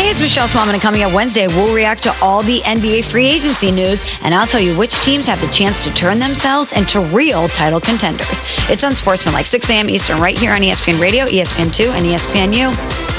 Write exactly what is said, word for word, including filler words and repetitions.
Hey, it's Michelle Smallman, and coming up Wednesday, we'll react to all the N B A free agency news, and I'll tell you which teams have the chance to turn themselves into real title contenders. It's Unsportsmanlike, six a.m. Eastern, right here on E S P N Radio, E S P N two, and E S P N U.